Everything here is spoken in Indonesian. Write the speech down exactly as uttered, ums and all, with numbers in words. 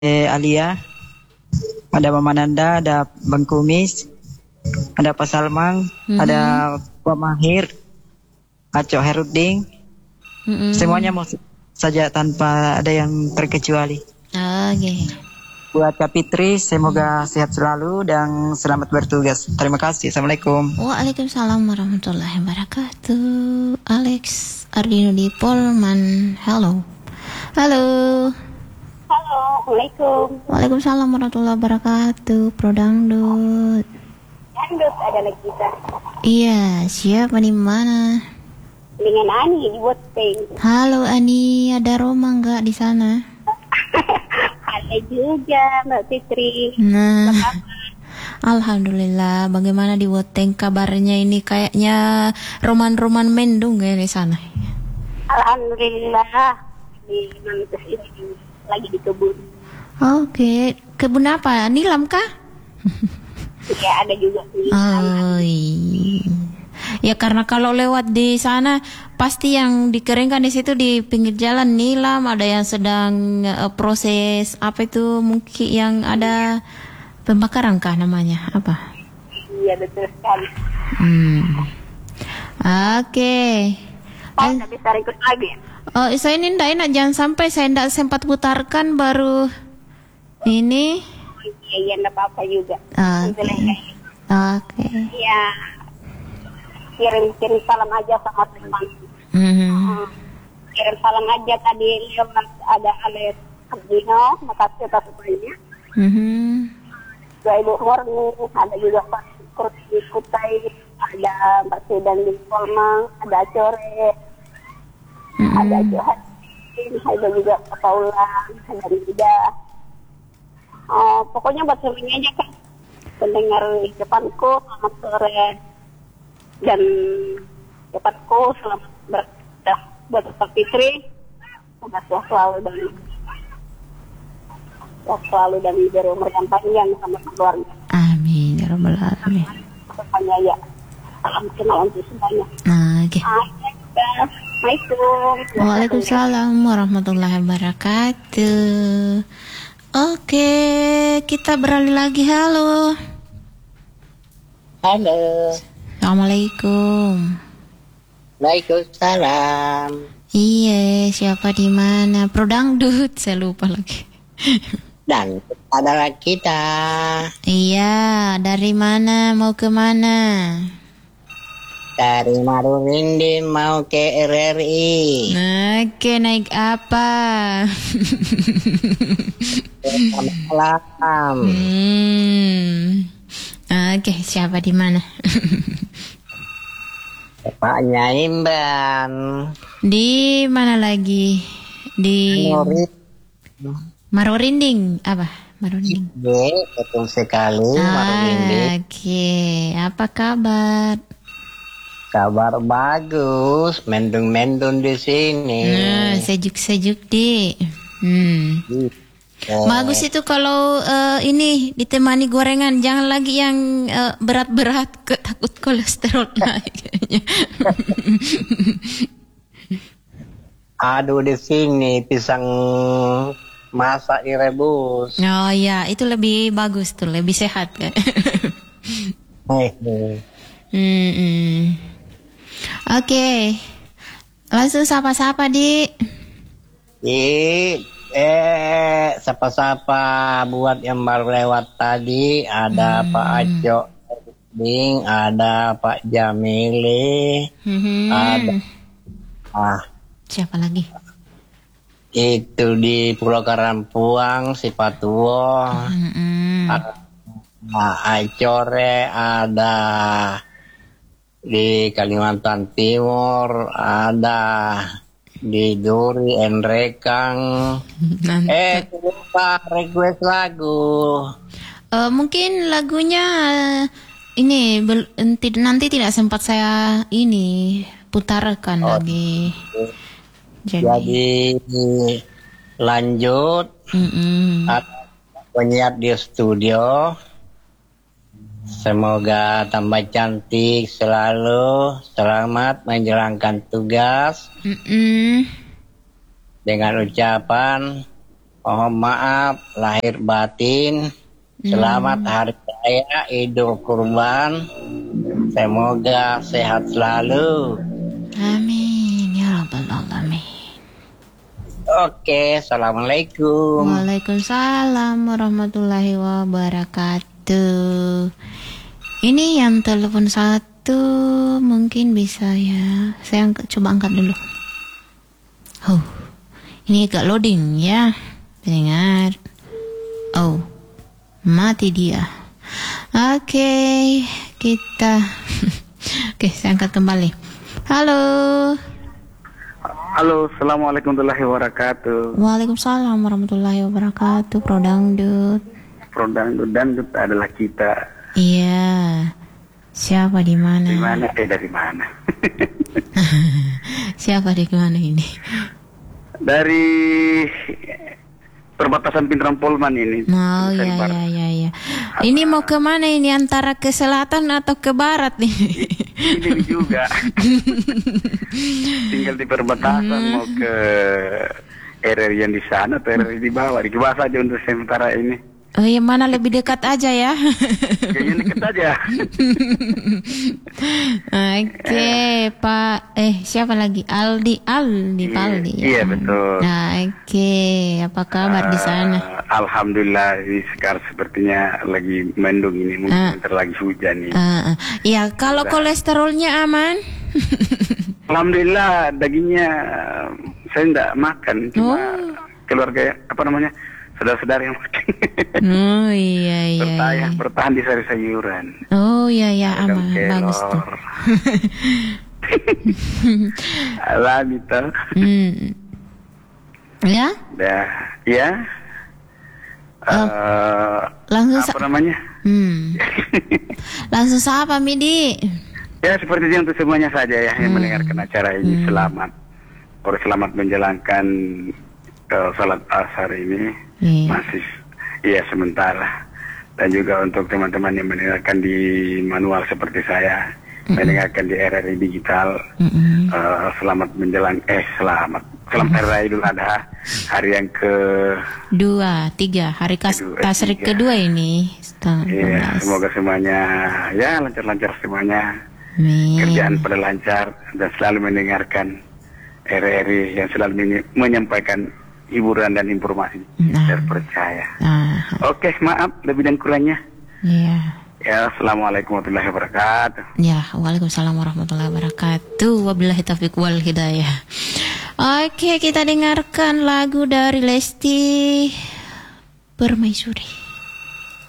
eh, Alia, ada Mama Nanda, ada Bang Kumis, ada Pak Salmang, mm-hmm. ada Pak Mahir, Acok Heruding, mm-hmm. semuanya mau saja tanpa ada yang terkecuali. Oke. Okay. Buat Kak Fitri, semoga hmm. sehat selalu dan selamat bertugas. Terima kasih. Assalamualaikum. Waalaikumsalam warahmatullahi wabarakatuh. Alex Ardino di Polman. Halo. Halo. Halo. Assalamualaikum. Waalaikumsalam warahmatullahi wabarakatuh. Prodangdut. Dangdut adalah kita. Iya, siapa di mana? Dengan Ani di Boteng. Halo Ani, ada Roma enggak di sana? Ada juga Mbak Fitri. Nah, alhamdulillah. Bagaimana di Woteng kabarnya ini? Kayaknya roman-roman mendung ya di sana. Alhamdulillah di Mantes ini lagi di kebun. Oke, kebun apa? Nilam kah? Iya, ada juga nilam. Oh, iya. Ya karena kalau lewat di sana pasti yang dikeringkan di situ di pinggir jalan nilam, ada yang sedang uh, proses apa itu mungkin yang ada pembakaran kah namanya apa? Iya betul sekali. Hmm. Oke. Okay. Oh, nggak bisa ikut lagi. Oh, saya ini ndak enak, jangan sampai saya ndak sempat putarkan baru ini. Oh, iya, iya ndak apa-apa juga. Oke. Okay. Oke. Okay. Iya. Kirim-kirim salam aja sama teman. Mm-hmm. Hmm. Kirim salam aja tadi lewat ada Alex Ardino, makasih atas semuanya. Mm-hmm. Juga Ibu Murni, ada juga Pak Kursi Kutai, ada Mbak Sudan di Polmang, ada Core, mm-hmm. ada Johatin, ada juga Pak Paulang, ada Nida. Oh, pokoknya buat semuanya aja kan. Pendengar di depanku, selamat sore. Dan dapatku selamat berkah buat Pak Fitri, semoga sehat selalu dan sehat selalu dan diberi umur yang panjang sama keluarga. Amin ya rabbal alamin. Semuanya ya, alhamdulillah untuk semuanya. Nah, oke. Okay. Assalamualaikum. Waalaikumsalam warahmatullahi wabarakatuh. Oke, kita beralih lagi. Halo. Halo. Assalamualaikum. Waalaikumsalam. Iya, siapa di mana? Prodangdut, saya lupa lagi. Dan adalah kita. Iya, dari mana mau ke mana? Dari Marurindi mau ke R R I. Oke, naik apa? Selamat malam. Hmm. Oke, siapa di mana? Bapaknya Imban. Di mana lagi? Di Marorinding. Apa? Marorinding. Oke, betul sekali. Ah, Marurindi. Oke, apa kabar? Kabar bagus, mendung-mendung di sini. Nah, sejuk-sejuk di. Hmm. Oh. Bagus itu kalau uh, ini ditemani gorengan, jangan lagi yang uh, berat-berat, ke, takut kolesterol naik. Aduh di sini pisang masak direbus. Oh iya, itu lebih bagus tuh, lebih sehat kan. Hmm. Oke, okay. Langsung sapa-sapa di. Di. Eh, sapa-sapa buat yang baru lewat tadi, ada hmm. Pak Acok Ding, ada Pak Jamili, hmm. ada ah siapa lagi? Itu di Pulau Karampuang, si Patuwo, hmm. ada Pak Acore, ada di Kalimantan Timur, ada di Duri Enrekang. Eh lupa request lagu. Uh, mungkin lagunya uh, ini bel- nanti, nanti tidak sempat saya ini putarkan oh, lagi. Jadi, jadi lanjut. Penyiar di studio. Semoga tambah cantik selalu, selamat menjalankan tugas. Mm-mm. Dengan ucapan Mohon maaf lahir batin. Selamat hari raya Idul Kurban. Semoga sehat selalu. Amin ya rabbal alamin. Oke, assalamualaikum. Waalaikumsalam warahmatullahi wabarakatuh. Ini yang telepon satu mungkin bisa ya. Saya angkat, coba angkat dulu. Oh, ini agak loading ya. Dengar. Oh, mati dia. Oke, kita. Oke, saya angkat kembali. Halo. Halo, assalamualaikum warahmatullahi wabarakatuh. Waalaikumsalam warahmatullahi wabarakatuh. Pro Dangdut. Pro Dangdut, Dangdut adalah kita. Iya. Siapa di mana? Di mana? Eh dari mana? Siapa di mana ini? Dari perbatasan Pindrang Polman ini. Oh ya ya ya ya. Ini mau ke mana ini, antara ke selatan atau ke barat nih? Ini juga. Tinggal di perbatasan hmm. mau ke R R I yang di sana atau R R I di bawah. Di bawah saja untuk sementara ini. Oh yang mana lebih dekat aja ya? Kayaknya dekat aja. Oke okay, Pak. Eh siapa lagi? Aldi, Aldi, Pak Aldi. Ya? Iya betul. Nah, oke, okay. Apa kabar uh, di sana? Alhamdulillah, ini sekarang sepertinya lagi mendung ini, mungkin uh, bentar lagi hujan nih. Uh, uh. Ya kalau nah. kolesterolnya aman? Alhamdulillah, dagingnya saya tidak makan, cuma oh. keluarga apa namanya? Saudara-saudara yang makan. Oh iya iya. Bertahan, iya. bertahan di sayur-sayuran. Oh iya iya aman, bagus tuh. Alami tuh. Hmm. Ya? Dah, ya. Oh, uh, langsung apa namanya? Hmm. Langsung sapa Midi? Ya seperti itu untuk semuanya saja ya yang hmm. mendengarkan acara ini. Hmm. Selamat, or selamat menjalankan uh, salat asar ini. Yeah. Masih ya sementara, dan juga untuk teman-teman yang mendengarkan di manual seperti saya, mm-hmm. mendengarkan di R R I digital, mm-hmm. uh, selamat menjelang eh selamat selamat hari raya Idul Adha, hari yang ke dua tiga hari kas tasrik kedua ini. Iya, semoga semuanya ya lancar-lancar semuanya, Amin. Kerjaan pada lancar dan selalu mendengarkan R R I yang selalu menyampaikan hiburan dan informasi nah. terpercaya. Nah. Oke, maaf lebih dan kurangnya. Iya. Ya, assalamualaikum warahmatullahi wabarakatuh. Ya, waalaikumsalam warahmatullahi wabarakatuh. Wabillahi taufiq wal hidayah. Oke, kita dengarkan lagu dari Lesti Permaisuri.